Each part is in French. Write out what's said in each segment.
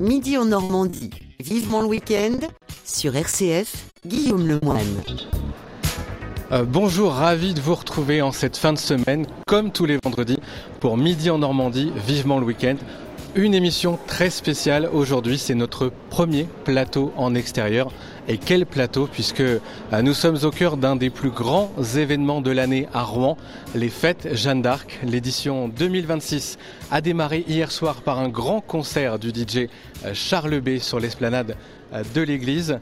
Midi en Normandie, vivement le week-end, sur RCF, Guillaume Lemoine. Bonjour, ravi de vous retrouver en cette fin de semaine, comme tous les vendredis, pour Midi en Normandie, vivement le week-end. Une émission très spéciale aujourd'hui, c'est notre premier plateau en extérieur. Et quel plateau, puisque nous sommes au cœur d'un des plus grands événements de l'année à Rouen, les Fêtes Jeanne d'Arc. L'édition 2026 a démarré hier soir par un grand concert du DJ Charles B sur l'esplanade de l'église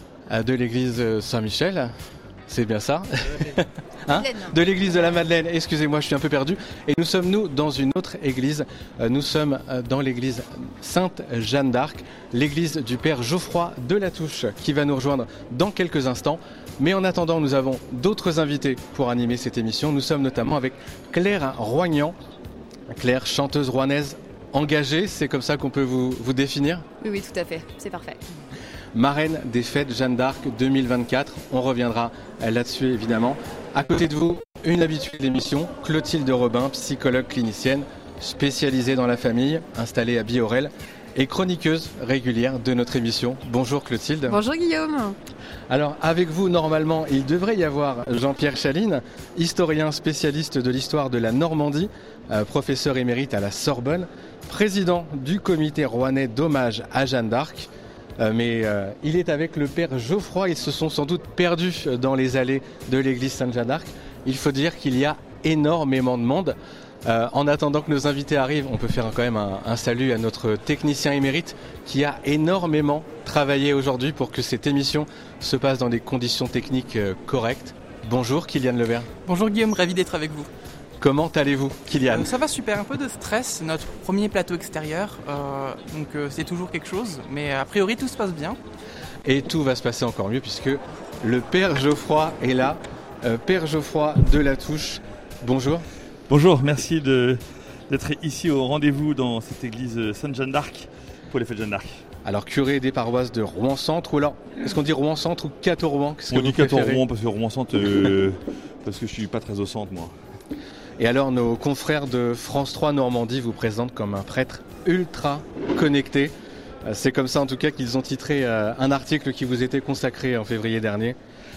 Saint-Michel. C'est bien ça, hein, de l'église de la Madeleine, excusez-moi, je suis un peu perdu. Et nous sommes, dans une autre église. Nous sommes dans l'église Sainte-Jeanne d'Arc, l'église du Père Geoffroy de La Touche, qui va nous rejoindre dans quelques instants. Mais en attendant, nous avons d'autres invités pour animer cette émission. Nous sommes notamment avec Claire Roignan. Claire, chanteuse rouennaise engagée, c'est comme ça qu'on peut vous définir ? Oui, tout à fait, c'est parfait. Marraine des Fêtes Jeanne d'Arc 2024. On reviendra là-dessus évidemment. À côté de vous, une habituée de l'émission, Clotilde Robin, psychologue clinicienne, spécialisée dans la famille, installée à Biorel et chroniqueuse régulière de notre émission. Bonjour Clotilde. Bonjour Guillaume. Alors avec vous, normalement, il devrait y avoir Jean-Pierre Chaline, historien spécialiste de l'histoire de la Normandie, professeur émérite à la Sorbonne, président du comité rouennais d'hommage à Jeanne d'Arc. Mais il est avec le père Geoffroy. Ils se sont sans doute perdus dans les allées de l'église Sainte-Jeanne d'Arc. Il faut dire qu'il y a énormément de monde. En attendant que nos invités arrivent, on peut faire quand même un salut à notre technicien émérite qui a énormément travaillé aujourd'hui pour que cette émission se passe dans des conditions techniques correctes. Bonjour Kylian Levert. Bonjour Guillaume, ravi d'être avec vous. Comment allez-vous, Kylian ? Ça va super, un peu de stress, c'est notre premier plateau extérieur, donc c'est toujours quelque chose, mais a priori tout se passe bien. Et tout va se passer encore mieux puisque le Père Geoffroy est là, Père Geoffroy de La Touche, bonjour. Bonjour, merci d'être ici au rendez-vous dans cette église Sainte-Jeanne d'Arc pour les Fêtes Jeanne d'Arc. Alors curé des paroisses de Rouen-Centre, ou alors est-ce qu'on dit Rouen-Centre ou Cateau-Rouen ? On dit Cateau-Rouen parce que Rouen-Centre, parce que je suis pas très au centre moi. Et alors nos confrères de France 3 Normandie vous présentent comme un prêtre ultra connecté. C'est comme ça en tout cas qu'ils ont titré un article qui vous était consacré en février dernier.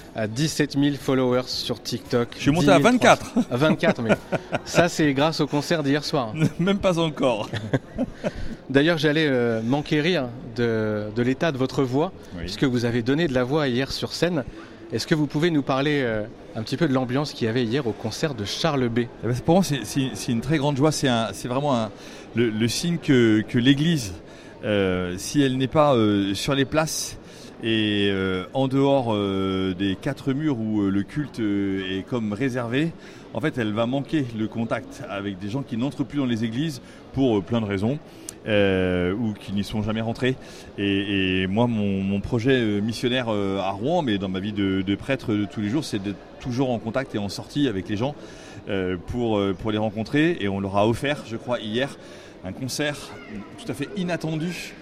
17 000 followers sur TikTok. Je suis monté à 24. 24, mais ça c'est grâce au concert d'hier soir. Même pas encore. D'ailleurs j'allais m'enquérir de l'état de votre voix, puisque vous avez donné de la voix hier sur scène. Est-ce que vous pouvez nous parler un petit peu de l'ambiance qu'il y avait hier au concert de Charles B ? Pour moi, c'est une très grande joie. C'est vraiment le signe que l'Église, si elle n'est pas sur les places et en dehors des quatre murs où le culte est comme réservé, en fait, elle va manquer le contact avec des gens qui n'entrent plus dans les églises pour plein de raisons. Ou qui n'y sont jamais rentrés. Et moi, mon projet missionnaire à Rouen, mais dans ma vie de prêtre de tous les jours, c'est d'être toujours en contact et en sortie avec les gens pour les rencontrer. Et on leur a offert, je crois, hier, un concert tout à fait inattendu.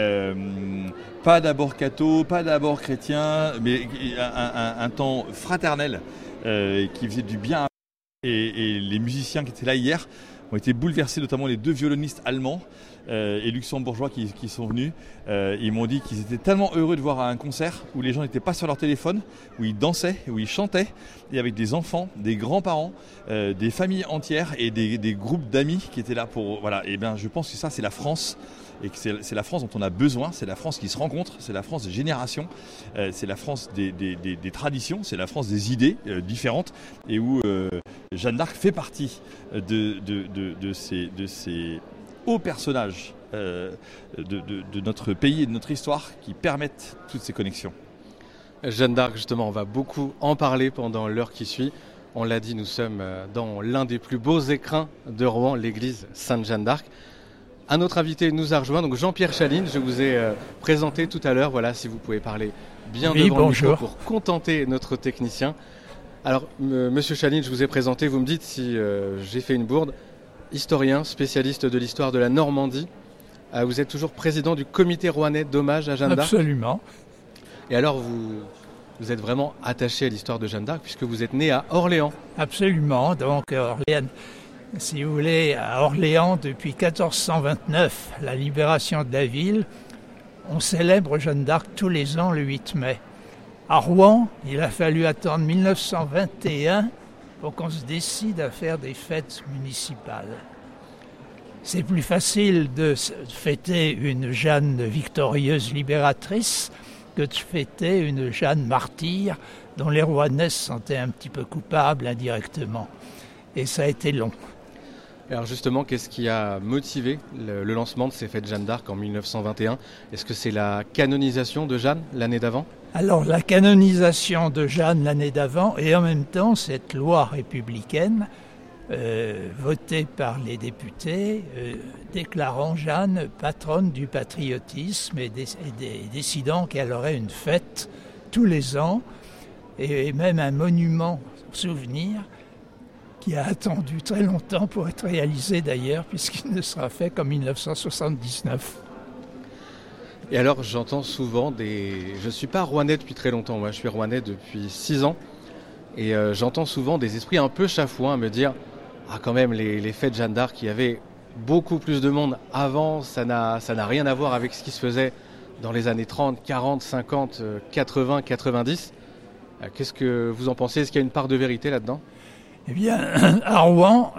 Pas d'abord catho, pas d'abord chrétien, mais un temps fraternel qui faisait du bien. Et les musiciens qui étaient là hier ont été bouleversés, notamment les deux violonistes allemands et luxembourgeois qui sont venus. Ils m'ont dit qu'ils étaient tellement heureux de voir un concert où les gens n'étaient pas sur leur téléphone, où ils dansaient, où ils chantaient, et avec des enfants, des grands-parents, des familles entières et des groupes d'amis qui étaient là pour... Voilà. Et bien, je pense que ça, c'est la France. Et que c'est la France dont on a besoin, c'est la France qui se rencontre, c'est la France des générations, c'est la France des traditions, c'est la France des idées différentes, et où Jeanne d'Arc fait partie de ces hauts personnages de notre pays et de notre histoire qui permettent toutes ces connexions. Jeanne d'Arc, justement, on va beaucoup en parler pendant l'heure qui suit. On l'a dit, nous sommes dans l'un des plus beaux écrins de Rouen, l'église Sainte-Jeanne d'Arc. Un autre invité nous a rejoint, donc Jean-Pierre Chaline, je vous ai présenté tout à l'heure, voilà, si vous pouvez parler bien devant le micro pour contenter notre technicien. Alors, monsieur Chaline, je vous ai présenté, vous me dites si j'ai fait une bourde, historien, spécialiste de l'histoire de la Normandie, vous êtes toujours président du comité rouennais d'hommage à Jeanne d'Arc ? Absolument. Et alors, vous êtes vraiment attaché à l'histoire de Jeanne d'Arc, puisque vous êtes né à Orléans. Absolument, donc Orléans. Si vous voulez, à Orléans, depuis 1429, la libération de la ville, on célèbre Jeanne d'Arc tous les ans le 8 mai. À Rouen, il a fallu attendre 1921 pour qu'on se décide à faire des fêtes municipales. C'est plus facile de fêter une Jeanne victorieuse libératrice que de fêter une Jeanne martyre dont les Rouennais se sentaient un petit peu coupables indirectement. Et ça a été long. Alors justement, qu'est-ce qui a motivé le lancement de ces fêtes Jeanne d'Arc en 1921 ? Est-ce que c'est la canonisation de Jeanne l'année d'avant ? Alors la canonisation de Jeanne l'année d'avant et en même temps cette loi républicaine votée par les députés déclarant Jeanne patronne du patriotisme et décidant qu'elle aurait une fête tous les ans et même un monument souvenir qui a attendu très longtemps pour être réalisé d'ailleurs, puisqu'il ne sera fait qu'en 1979. Et alors j'entends souvent je ne suis pas rouennais depuis très longtemps, moi je suis rouennais depuis 6 ans, et j'entends souvent des esprits un peu chafouins me dire « Ah quand même, les fêtes Jeanne d'Arc, il y avait beaucoup plus de monde avant, ça n'a rien à voir avec ce qui se faisait dans les années 30, 40, 50, 80, 90 ». Qu'est-ce que vous en pensez ? Est-ce qu'il y a une part de vérité là-dedans ? Eh bien, à Rouen,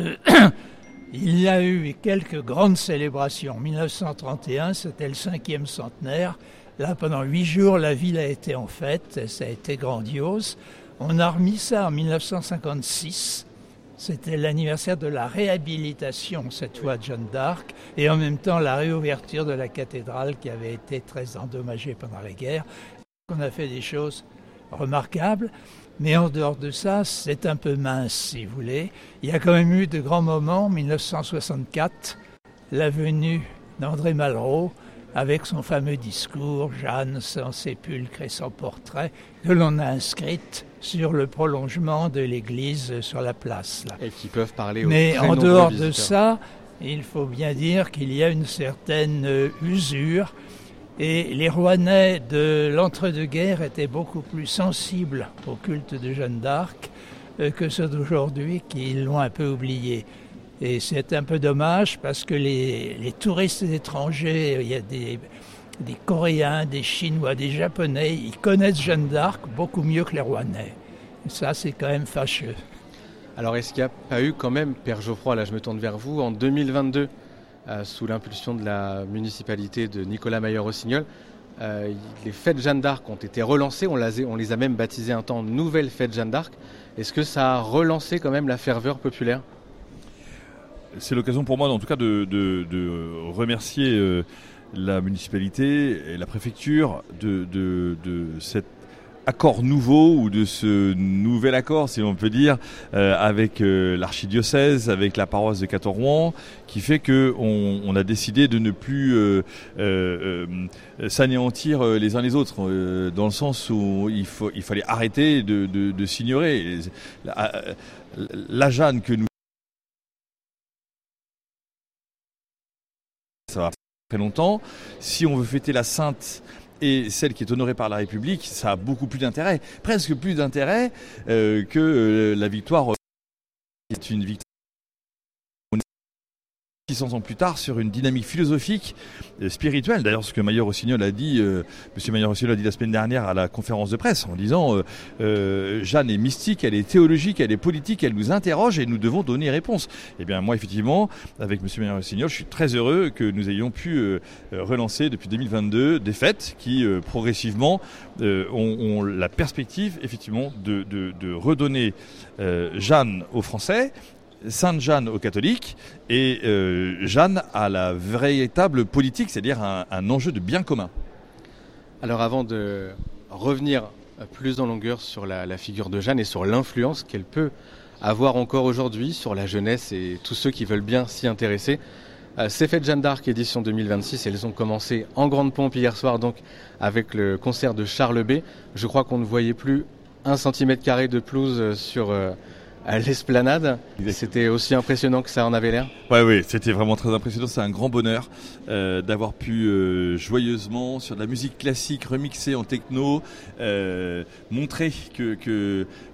il y a eu quelques grandes célébrations. En 1931, c'était le 5e centenaire. Là, pendant 8 jours, la ville a été en fête. Ça a été grandiose. On a remis ça en 1956. C'était l'anniversaire de la réhabilitation, cette fois, de Jeanne d'Arc. Et en même temps, la réouverture de la cathédrale qui avait été très endommagée pendant la guerre. On a fait des choses remarquables. Mais en dehors de ça, c'est un peu mince, si vous voulez. Il y a quand même eu de grands moments. 1964, la venue d'André Malraux avec son fameux discours « Jeanne sans sépulcre et sans portrait » que l'on a inscrite sur le prolongement de l'église sur la place. Là. Et qui peuvent parler aux Mais très en nombreux dehors visiteurs. de ça, il faut bien dire qu'il y a une certaine usure. Et les Rouennais de l'entre-deux-guerres étaient beaucoup plus sensibles au culte de Jeanne d'Arc que ceux d'aujourd'hui qui l'ont un peu oublié. Et c'est un peu dommage parce que les touristes étrangers, il y a des Coréens, des Chinois, des Japonais, ils connaissent Jeanne d'Arc beaucoup mieux que les Rouennais. Et ça, c'est quand même fâcheux. Alors est-ce qu'il n'y a pas eu quand même, Père Geoffroy, là je me tourne vers vous, en 2022, sous l'impulsion de la municipalité de Nicolas Mayer-Rossignol, les fêtes Jeanne d'Arc ont été relancées, on les a même baptisées un temps Nouvelles Fêtes Jeanne d'Arc. Est-ce que ça a relancé quand même la ferveur populaire ? C'est l'occasion pour moi, en tout cas, de remercier la municipalité et la préfecture de cet accord nouveau ou de ce nouvel accord, si on peut dire, avec l'archidiocèse, avec la paroisse de Cateau-Rouen, qui fait que on a décidé de ne plus s'anéantir les uns les autres, dans le sens où il fallait arrêter de s'ignorer. La Jeanne que nous ça va très longtemps. Si on veut fêter la Sainte et celle qui est honorée par la République, ça a beaucoup plus d'intérêt, presque plus d'intérêt que la victoire, qui est une victoire 600 ans plus tard sur une dynamique philosophique, spirituelle. D'ailleurs, ce que Mayer-Rossignol a dit, Monsieur Mayer-Rossignol a dit la semaine dernière à la conférence de presse, en disant Jeanne est mystique, elle est théologique, elle est politique, elle nous interroge et nous devons donner réponse. Eh bien, moi, effectivement, avec Monsieur Mayer-Rossignol, je suis très heureux que nous ayons pu relancer depuis 2022 des fêtes qui, progressivement, ont la perspective, effectivement, de redonner Jeanne aux Français, Sainte Jeanne aux catholiques et Jeanne à la véritable politique, c'est-à-dire un enjeu de bien commun. Alors avant de revenir plus en longueur sur la figure de Jeanne et sur l'influence qu'elle peut avoir encore aujourd'hui sur la jeunesse et tous ceux qui veulent bien s'y intéresser, ces fêtes Jeanne d'Arc édition 2026, elles ont commencé en grande pompe hier soir donc avec le concert de Charles B. Je crois qu'on ne voyait plus 1 cm² de pelouse sur à l'esplanade. C'était aussi impressionnant que ça en avait l'air. Oui, c'était vraiment très impressionnant. C'est un grand bonheur d'avoir pu joyeusement, sur de la musique classique remixée en techno, montrer que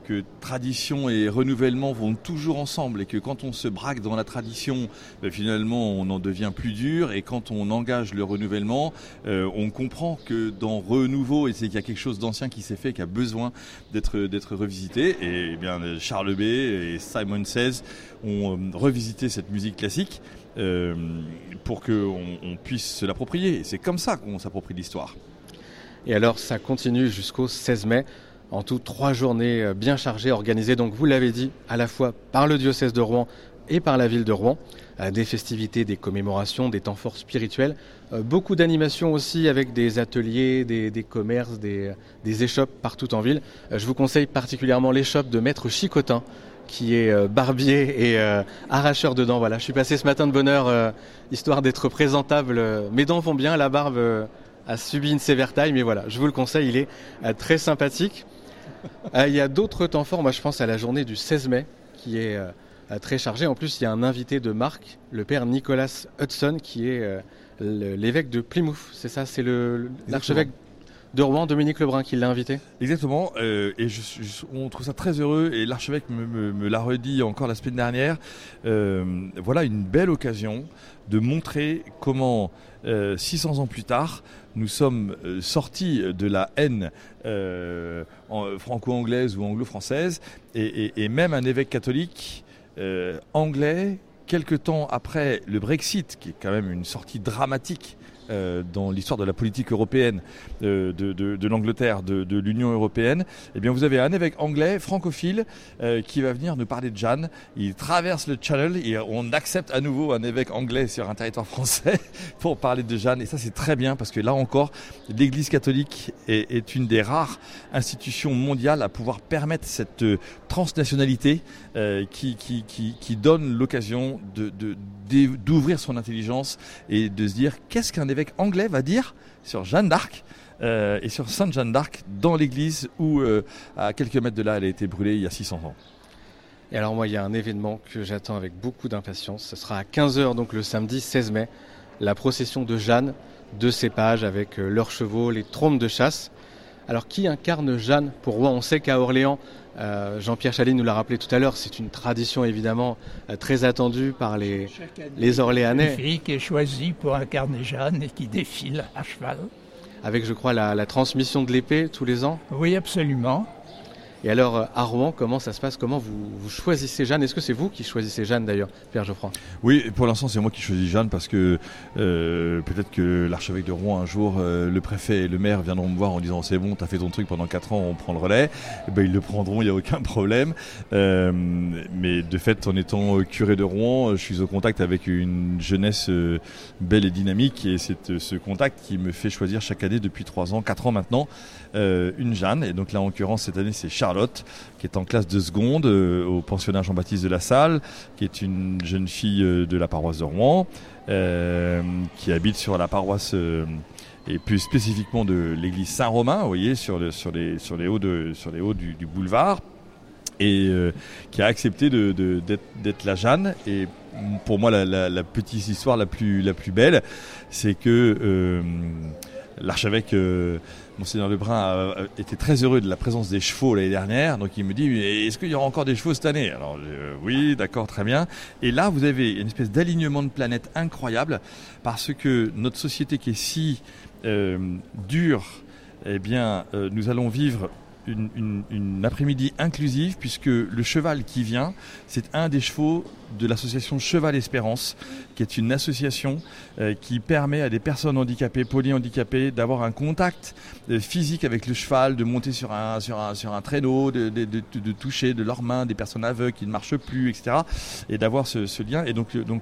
que tradition et renouvellement vont toujours ensemble et que quand on se braque dans la tradition, finalement on en devient plus dur, et quand on engage le renouvellement, on comprend que dans renouveau, et c'est qu'il y a quelque chose d'ancien qui s'est fait, qui a besoin d'être revisité. Et bien Charles B et Simon Says ont revisité cette musique classique pour qu'on puisse se l'approprier. Et c'est comme ça qu'on s'approprie l'histoire. Et alors ça continue jusqu'au 16 mai. En tout, 3 journées bien chargées, organisées, donc vous l'avez dit, à la fois par le diocèse de Rouen et par la ville de Rouen. Des festivités, des commémorations, des temps forts spirituels. Beaucoup d'animations aussi avec des ateliers, des commerces, des échoppes partout en ville. Je vous conseille particulièrement l'échoppe de Maître Chicotin, qui est barbier et arracheur de dents. Voilà, je suis passé ce matin de bonne heure, histoire d'être présentable. Mes dents vont bien, la barbe a subi une sévère taille, mais voilà, je vous le conseille, il est très sympathique. Il y a d'autres temps forts, moi je pense à la journée du 16 mai qui est très chargée. En plus, il y a un invité de marque, le père Nicholas Hudson, qui est l'évêque de Plymouth. C'est ça, c'est l'archevêque de Rouen, Dominique Lebrun, qui l'a invité. Exactement, et on trouve ça très heureux, et l'archevêque me l'a redit encore la semaine dernière. Voilà une belle occasion de montrer comment 600 ans plus tard, nous sommes sortis de la haine franco-anglaise ou anglo-française, et même un évêque catholique anglais, quelque temps après le Brexit, qui est quand même une sortie dramatique dans l'histoire de la politique européenne de l'Angleterre, de l'Union européenne, eh bien vous avez un évêque anglais francophile qui va venir nous parler de Jeanne. Il traverse le Channel et on accepte à nouveau un évêque anglais sur un territoire français pour parler de Jeanne. Et ça, c'est très bien, parce que là encore, l'Église catholique est une des rares institutions mondiales à pouvoir permettre cette transnationalité qui donne l'occasion d'ouvrir son intelligence et de se dire qu'est-ce qu'un évêque anglais va dire sur Jeanne d'Arc et sur Sainte Jeanne d'Arc dans l'église où à quelques mètres de là elle a été brûlée il y a 600 ans. Et alors moi, il y a un événement que j'attends avec beaucoup d'impatience. Ce sera à 15h, donc le samedi 16 mai, la procession de Jeanne, de cépage avec leurs chevaux, les trompes de chasse. Alors qui incarne Jeanne pour Rouen? On sait qu'à Orléans, Jean-Pierre Chaline nous l'a rappelé tout à l'heure, c'est une tradition évidemment très attendue par les Orléanais. Une fille qui est choisie pour incarner Jeanne et qui défile à cheval. Avec, je crois, la transmission de l'épée tous les ans. Oui, absolument. Et alors, à Rouen, comment ça se passe? Comment vous choisissez Jeanne? Est-ce que c'est vous qui choisissez Jeanne d'ailleurs, Pierre Geoffroy? Oui, pour l'instant, c'est moi qui choisis Jeanne, parce que peut-être que l'archevêque de Rouen, un jour, le préfet et le maire viendront me voir en disant c'est bon, t'as fait ton truc pendant 4 ans, on prend le relais. Et ben, ils le prendront, il n'y a aucun problème. Mais de fait, en étant curé de Rouen, je suis au contact avec une jeunesse belle et dynamique, et c'est ce contact qui me fait choisir chaque année depuis 3 ans, 4 ans maintenant, une Jeanne. Et donc là, en l'occurrence, cette année, c'est Charlotte, qui est en classe de seconde au pensionnat Jean-Baptiste de la Salle, qui est une jeune fille de la paroisse de Rouen, qui habite sur la paroisse et plus spécifiquement de l'église Saint-Romain, vous voyez, sur les hauts du boulevard, et qui a accepté d'être la Jeanne. Et pour moi, la petite histoire la plus belle, c'est que l'archevêque Monseigneur Lebrun était très heureux de la présence des chevaux l'année dernière, donc il me dit est-ce qu'il y aura encore des chevaux cette année? Alors oui, d'accord, très bien. Et là vous avez une espèce d'alignement de planètes incroyable, parce que notre société qui est si dure, eh bien nous allons vivre une après-midi inclusive, puisque le cheval qui vient, c'est un des chevaux de l'association Cheval Espérance, qui est une association qui permet à des personnes handicapées, polyhandicapées, d'avoir un contact physique avec le cheval, de monter sur un traîneau, de toucher de leurs mains des personnes aveugles qui ne marchent plus, etc. Et d'avoir ce lien. Et donc